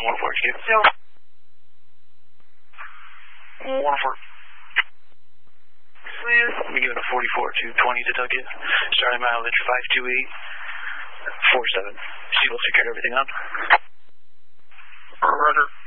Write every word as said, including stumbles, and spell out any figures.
one four Q. No. one four. Smooth. We give it a forty-four two twenty to Tucket. Starting mileage five two eight four seven. Seatbelt secured, everything on. Roger.